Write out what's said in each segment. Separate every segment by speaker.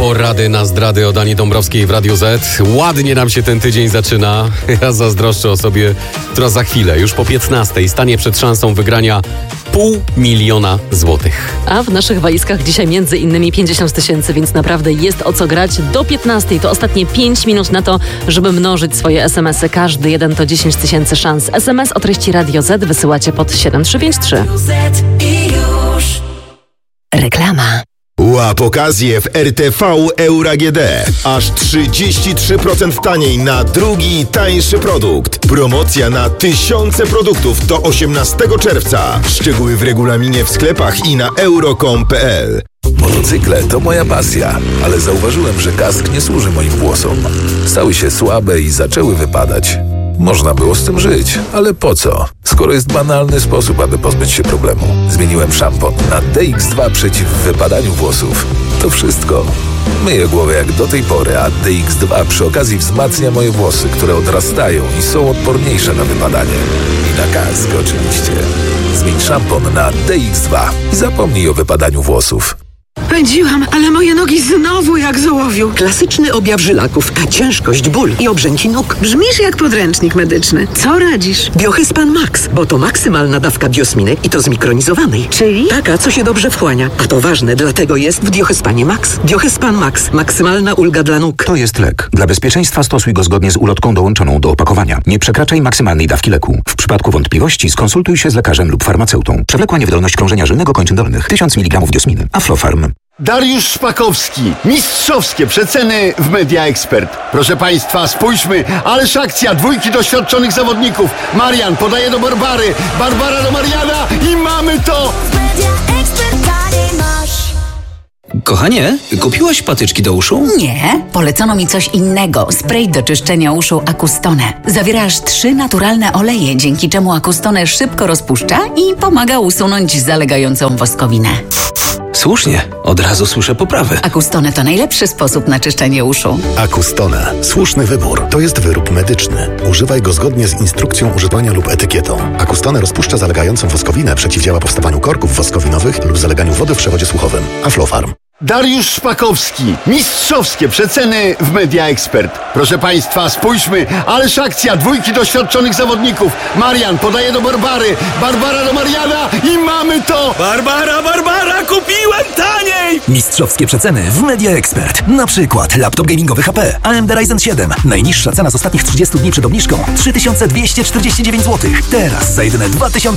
Speaker 1: Porady na zdrady od Ani Dąbrowskiej w Radiu Z. Ładnie nam się ten tydzień zaczyna. Ja zazdroszczę osobie, która za chwilę, już po 15:00, stanie przed szansą wygrania 500 000 złotych.
Speaker 2: A w naszych walizkach dzisiaj między innymi 50 000, więc naprawdę jest o co grać. Do 15:00 to ostatnie 5 minut na to, żeby mnożyć swoje SMS-y. Każdy jeden to 10 000 szans. SMS o treści Radio Z wysyłacie pod 7353.
Speaker 3: Reklama.
Speaker 4: Łap okazję w RTV Euro AGD. Aż 33% taniej na drugi, tańszy produkt. Promocja na tysiące produktów do 18 czerwca. Szczegóły w regulaminie w sklepach i na euro.com.pl.
Speaker 5: Motocykle to moja pasja, ale zauważyłem, że kask nie służy moim włosom. Stały się słabe i zaczęły wypadać. Można było z tym żyć, ale po co? Skoro jest banalny sposób, aby pozbyć się problemu. Zmieniłem szampon na DX2 przeciw wypadaniu włosów. To wszystko. Myję głowę jak do tej pory, a DX2 przy okazji wzmacnia moje włosy, które odrastają i są odporniejsze na wypadanie. I na kask oczywiście. Zmień szampon na DX2 i zapomnij o wypadaniu włosów.
Speaker 6: Pędziłam, ale moje nogi znowu jak z ołowiu. Klasyczny objaw żylaków, a ciężkość, ból i obrzęki nóg. Brzmisz jak podręcznik medyczny. Co radzisz? Biohyspan Max, bo to maksymalna dawka biosminy i to zmikronizowanej. Czyli? Taka, co się dobrze wchłania. A to ważne, dlatego jest w Biohyspanie Max. Biohyspan Max. Maksymalna ulga dla nóg.
Speaker 7: To jest lek. Dla bezpieczeństwa stosuj go zgodnie z ulotką dołączoną do opakowania. Nie przekraczaj maksymalnej dawki leku. W przypadku wątpliwości skonsultuj się z lekarzem lub farmaceutą. Przewlekła niewydolność krążenia żylnego kończyn dolnych. 1000 mg diosminy. Aflofarm.
Speaker 8: Dariusz Szpakowski. Mistrzowskie przeceny w Media Expert. Proszę Państwa, spójrzmy, ależ akcja, dwójki doświadczonych zawodników. Marian podaje do Barbary, Barbara do Mariana i mamy to!
Speaker 9: Kochanie, kupiłaś patyczki do uszu?
Speaker 3: Nie, polecono mi coś innego. Spray do czyszczenia uszu Acustone. Zawiera aż 3 naturalne oleje, dzięki czemu Acustone szybko rozpuszcza i pomaga usunąć zalegającą woskowinę.
Speaker 9: Słusznie, od razu słyszę poprawę.
Speaker 3: Acustone to najlepszy sposób na czyszczenie uszu.
Speaker 10: Acustone. Słuszny wybór. To jest wyrób medyczny. Używaj go zgodnie z instrukcją używania lub etykietą. Acustone rozpuszcza zalegającą woskowinę, przeciwdziała powstawaniu korków woskowinowych lub zaleganiu wody w przewodzie słuchowym. Aflofarm.
Speaker 8: Dariusz Szpakowski. Mistrzowskie przeceny w Media Expert. Proszę Państwa, spójrzmy, ależ akcja, dwójki doświadczonych zawodników. Marian podaje do Barbary, Barbara do Mariana i mamy to!
Speaker 9: Barbara, kupiłem taniej!
Speaker 11: Mistrzowskie przeceny w Media Expert. Na przykład laptop gamingowy HP AMD Ryzen 7. Najniższa cena z ostatnich 30 dni przed obniżką 3249 zł. Teraz za jedyne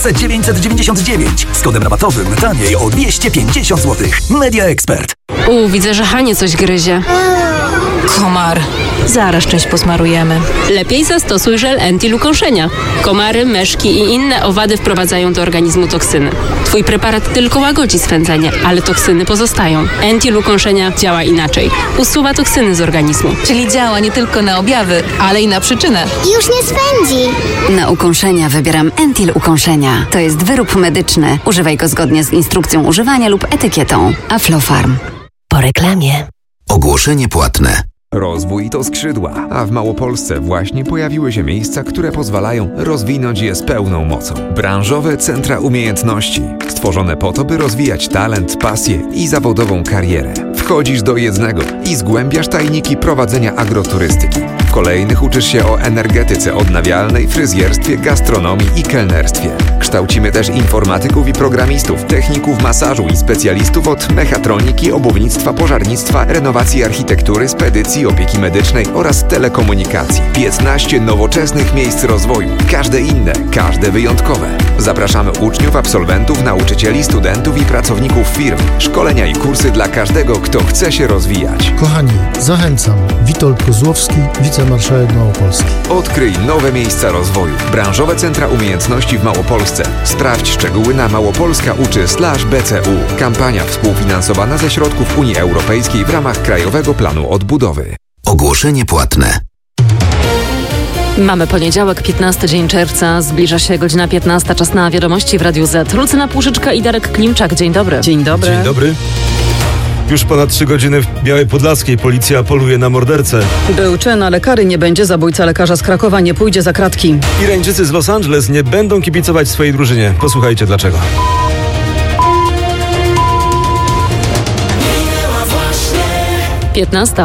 Speaker 11: 2999. Z kodem rabatowym taniej o 250 zł. Media Expert.
Speaker 12: Widzę, że Hanie coś gryzie.
Speaker 13: Komar. Zaraz czymś posmarujemy.
Speaker 12: Lepiej zastosuj żel anti-ukąszenia. Komary, myszki i inne owady wprowadzają do organizmu toksyny. Twój preparat tylko łagodzi swędzenie, ale toksyny pozostają. Anti-ukąszenia działa inaczej. Usuwa toksyny z organizmu.
Speaker 13: Czyli działa nie tylko na objawy, ale i na przyczynę.
Speaker 14: Już nie swędzi.
Speaker 3: Na ukąszenia wybieram Entil Ukąszenia. To jest wyrób medyczny. Używaj go zgodnie z instrukcją używania lub etykietą. Aflofarm. Po reklamie.
Speaker 15: Ogłoszenie płatne.
Speaker 16: Rozwój to skrzydła, a w Małopolsce właśnie pojawiły się miejsca, które pozwalają rozwinąć je z pełną mocą. Branżowe centra umiejętności, stworzone po to, by rozwijać talent, pasję i zawodową karierę. Wchodzisz do jednego i zgłębiasz tajniki prowadzenia agroturystyki. W kolejnych uczysz się o energetyce odnawialnej, fryzjerstwie, gastronomii i kelnerstwie. Kształcimy też informatyków i programistów, techników masażu i specjalistów od mechatroniki, obuwnictwa, pożarnictwa, renowacji architektury, spedycji, opieki medycznej oraz telekomunikacji. 15 nowoczesnych miejsc rozwoju. Każde inne, każde wyjątkowe. Zapraszamy uczniów, absolwentów, nauczycieli, studentów i pracowników firm. Szkolenia i kursy dla każdego, kto chce się rozwijać.
Speaker 17: Kochani, zachęcam. Witold Kozłowski, wicemarszałek Małopolski.
Speaker 16: Odkryj nowe miejsca rozwoju. Branżowe centra umiejętności w Małopolsce. Sprawdź szczegóły na małopolska.uczy/BCU. Kampania współfinansowana ze środków Unii Europejskiej w ramach Krajowego Planu Odbudowy.
Speaker 15: Ogłoszenie płatne.
Speaker 2: Mamy poniedziałek, 15 dzień czerwca, zbliża się godzina 15, czas na wiadomości w Radiu Z. Lucyna Puszyczka i Darek Klimczak. Dzień dobry.
Speaker 13: Dzień dobry.
Speaker 18: Dzień dobry. Już ponad 3 godziny w Białej Podlaskiej policja poluje na mordercę.
Speaker 13: Był czyn, ale kary nie będzie. Zabójca lekarza z Krakowa nie pójdzie za kratki.
Speaker 18: Irańczycy z Los Angeles nie będą kibicować swojej drużynie. Posłuchajcie dlaczego.
Speaker 2: 15.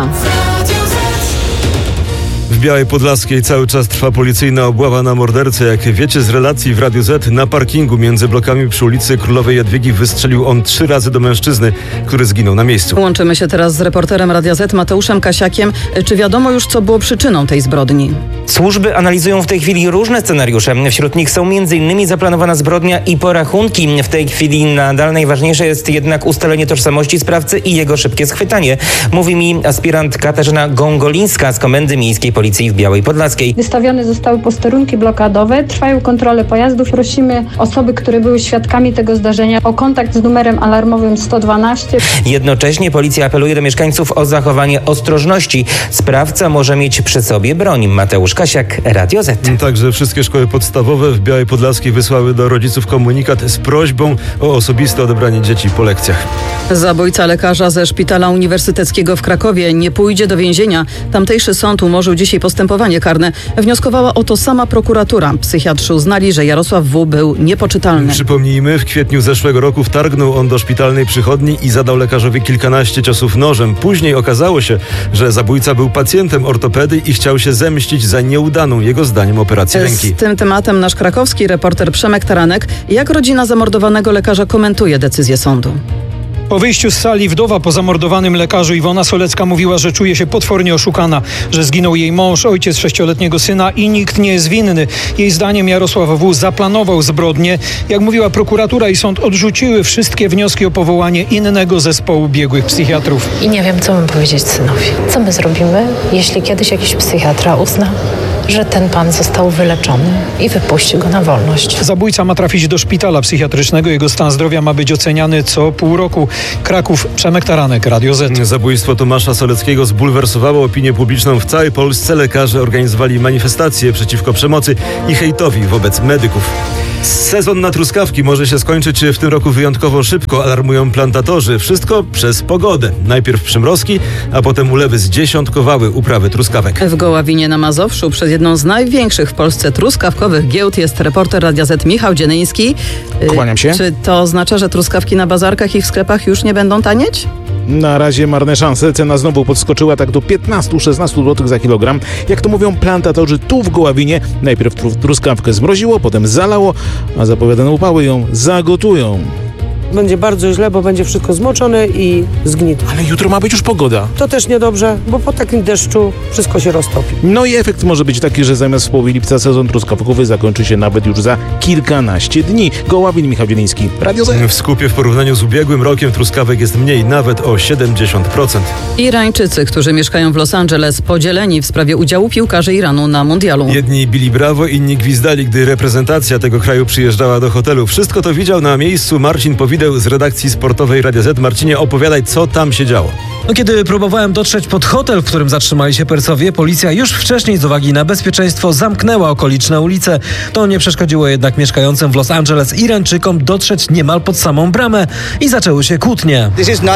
Speaker 18: W Białej Podlaskiej cały czas trwa policyjna obława na mordercę. Jak wiecie z relacji w Radiu Z, na parkingu między blokami przy ulicy Królowej Jadwigi wystrzelił on 3 razy do mężczyzny, który zginął na miejscu.
Speaker 13: Łączymy się teraz z reporterem Radia Z Mateuszem Kasiakiem. Czy wiadomo już, co było przyczyną tej zbrodni?
Speaker 14: Służby analizują w tej chwili różne scenariusze. Wśród nich są m.in. zaplanowana zbrodnia i porachunki. W tej chwili nadal najważniejsze jest jednak ustalenie tożsamości sprawcy i jego szybkie schwytanie. Mówi mi aspirant Katarzyna Gongolińska z Komendy Miejskiej Policji w Białej Podlaskiej.
Speaker 19: Wystawione zostały posterunki blokadowe, trwają kontrole pojazdów. Prosimy osoby, które były świadkami tego zdarzenia, o kontakt z numerem alarmowym 112.
Speaker 14: Jednocześnie policja apeluje do mieszkańców o zachowanie ostrożności. Sprawca może mieć przy sobie broń. Mateusz Kasiak, Radio Z.
Speaker 18: Także wszystkie szkoły podstawowe w Białej Podlaskiej wysłały do rodziców komunikat z prośbą o osobiste odebranie dzieci po lekcjach.
Speaker 13: Zabójca lekarza ze Szpitala Uniwersyteckiego w Krakowie nie pójdzie do więzienia. Tamtejszy sąd umorzył dzisiaj postępowanie karne. Wnioskowała o to sama prokuratura. Psychiatrzy uznali, że Jarosław W. był niepoczytalny.
Speaker 18: Przypomnijmy, w kwietniu zeszłego roku wtargnął on do szpitalnej przychodni i zadał lekarzowi kilkanaście ciosów nożem. Później okazało się, że zabójca był pacjentem ortopedy i chciał się zemścić za nieudaną, jego zdaniem, operację ręki.
Speaker 13: Z tym tematem nasz krakowski reporter Przemek Taranek. Jak rodzina zamordowanego lekarza komentuje decyzję sądu?
Speaker 20: Po wyjściu z sali wdowa po zamordowanym lekarzu Iwona Solecka mówiła, że czuje się potwornie oszukana, że zginął jej mąż, ojciec 6-letniego syna i nikt nie jest winny. Jej zdaniem Jarosław W. zaplanował zbrodnię. Jak mówiła prokuratura i sąd, odrzuciły wszystkie wnioski o powołanie innego zespołu biegłych psychiatrów.
Speaker 21: I nie wiem, co mam powiedzieć synowi. Co my zrobimy, jeśli kiedyś jakiś psychiatra uzna, że ten pan został wyleczony i wypuści go na wolność.
Speaker 20: Zabójca ma trafić do szpitala psychiatrycznego. Jego stan zdrowia ma być oceniany co pół roku. Kraków, Przemek Taranek, Radio Z.
Speaker 18: Zabójstwo Tomasza Soleckiego zbulwersowało opinię publiczną w całej Polsce. Lekarze organizowali manifestacje przeciwko przemocy i hejtowi wobec medyków. Sezon na truskawki może się skończyć w tym roku wyjątkowo szybko, alarmują plantatorzy. Wszystko przez pogodę. Najpierw przymrozki, a potem ulewy zdziesiątkowały uprawy truskawek.
Speaker 13: W Goławinie na Mazowszu przed jedną z największych w Polsce truskawkowych giełd jest reporter Radia Z Michał Dzienyński.
Speaker 22: Kłaniam się.
Speaker 13: Czy to oznacza, że truskawki na bazarkach i w sklepach już nie będą tanieć?
Speaker 22: Na razie marne szanse. Cena znowu podskoczyła tak do 15-16 zł za kilogram. Jak to mówią plantatorzy tu w Goławinie, najpierw truskawkę zmroziło, potem zalało, a zapowiadane upały ją zagotują.
Speaker 23: Będzie bardzo źle, bo będzie wszystko zmoczone i zgnite.
Speaker 22: Ale jutro ma być już pogoda.
Speaker 23: To też niedobrze, bo po takim deszczu wszystko się roztopi.
Speaker 22: No i efekt może być taki, że zamiast w połowie lipca sezon truskawkowy zakończy się nawet już za kilkanaście dni. Goławin, Michał Dzienyński, Radio Z.
Speaker 18: W skupie w porównaniu z ubiegłym rokiem truskawek jest mniej, nawet o 70%.
Speaker 13: Irańczycy, którzy mieszkają w Los Angeles, podzieleni w sprawie udziału piłkarzy Iranu na mundialu.
Speaker 18: Jedni bili brawo, inni gwizdali, gdy reprezentacja tego kraju przyjeżdżała do hotelu. Wszystko to widział na miejscu Marcin Powideł z redakcji sportowej Radia Z. Marcinie, opowiadaj, co tam się działo.
Speaker 24: No, kiedy próbowałem dotrzeć pod hotel, w którym zatrzymali się Persowie, policja już wcześniej z uwagi na bezpieczeństwo zamknęła okoliczne ulice. To nie przeszkodziło jednak mieszkającym w Los Angeles Irańczykom dotrzeć niemal pod samą bramę i zaczęły się kłótnie.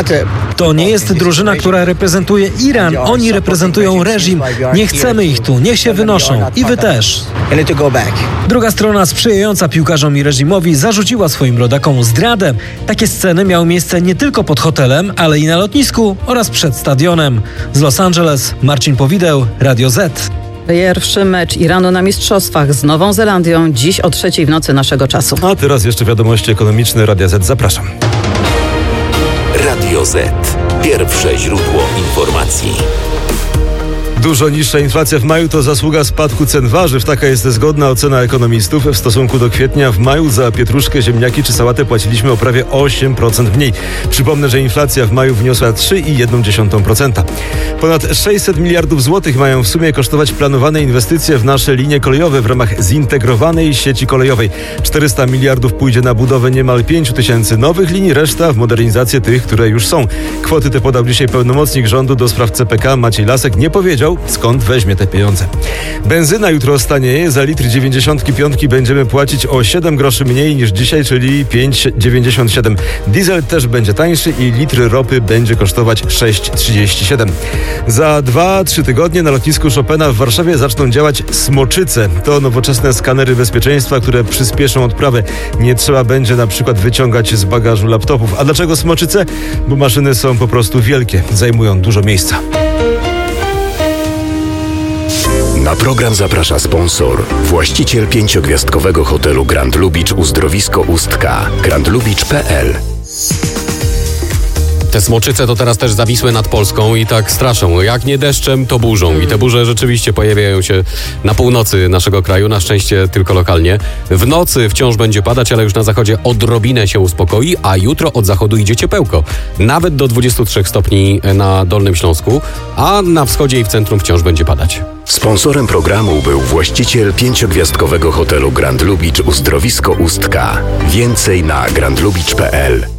Speaker 24: To nie jest drużyna, która reprezentuje Iran. Oni reprezentują reżim. Nie chcemy ich tu. Niech się wynoszą. I wy też. Druga strona sprzyjająca piłkarzom i reżimowi zarzuciła swoim rodakom zdradę. Takie sceny miały miejsce nie tylko pod hotelem, ale i na lotnisku oraz przed stadionem. Z Los Angeles Marcin Powideł, Radio Z.
Speaker 13: Pierwszy mecz Iranu na mistrzostwach z Nową Zelandią dziś o 3:00 w nocy naszego czasu.
Speaker 18: A teraz jeszcze wiadomości ekonomiczne Radia Z. Zapraszam.
Speaker 15: Radio Z. Pierwsze źródło informacji.
Speaker 18: Dużo niższa inflacja w maju to zasługa spadku cen warzyw. Taka jest zgodna ocena ekonomistów. W stosunku do kwietnia w maju za pietruszkę, ziemniaki czy sałatę płaciliśmy o prawie 8% mniej. Przypomnę, że inflacja w maju wyniosła 3,1%. Ponad 600 miliardów złotych mają w sumie kosztować planowane inwestycje w nasze linie kolejowe w ramach zintegrowanej sieci kolejowej. 400 miliardów pójdzie na budowę niemal 5 000 nowych linii, reszta w modernizację tych, które już są. Kwoty te podał dzisiaj pełnomocnik rządu do spraw CPK Maciej Lasek. Nie powiedział, skąd weźmie te pieniądze. Benzyna jutro stanieje, za litr 95 będziemy płacić o 7 groszy mniej niż dzisiaj, czyli 5,97. Diesel też będzie tańszy i litr ropy będzie kosztować 6,37. Za 2-3 tygodnie na lotnisku Chopina w Warszawie zaczną działać smoczyce. To nowoczesne skanery bezpieczeństwa, które przyspieszą odprawę. Nie trzeba będzie na przykład wyciągać z bagażu laptopów. A dlaczego smoczyce? Bo maszyny są po prostu wielkie, zajmują dużo miejsca.
Speaker 1: Na program zaprasza sponsor, właściciel 5-gwiazdkowego hotelu Grand Lubicz Uzdrowisko Ustka, grandlubicz.pl.
Speaker 4: Te smoczyce to teraz też zawisłe nad Polską i tak straszą. Jak nie deszczem, to burzą. I te burze rzeczywiście pojawiają się na północy naszego kraju, na szczęście tylko lokalnie. W nocy wciąż będzie padać, ale już na zachodzie odrobinę się uspokoi, a jutro od zachodu idzie ciepełko. Nawet do 23 stopni na Dolnym Śląsku, a na wschodzie i w centrum wciąż będzie padać.
Speaker 1: Sponsorem programu był właściciel 5-gwiazdkowego hotelu Grand Lubicz Uzdrowisko Ustka. Więcej na grandlubicz.pl.